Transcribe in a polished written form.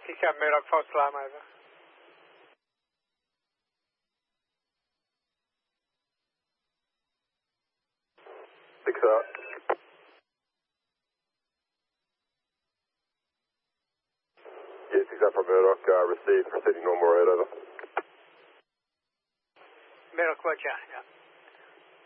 67 Murdoch, false alarm over. Six up. Yeah, 6 up from Murdoch, received, proceeding normal rate over. Murdoch, roger, yeah.